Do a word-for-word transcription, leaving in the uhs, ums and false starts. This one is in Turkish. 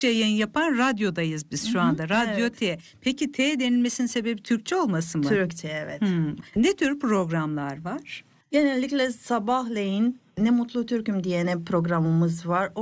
yayın yapan radyodayız biz şu Hı hı, anda. Radyo evet. T. Peki T denilmesinin sebebi Türkçe olması mı? Türkçe, evet. Hmm. Ne tür programlar var? Genellikle sabahleyin Ne Mutlu Türk'üm diye ne programımız var.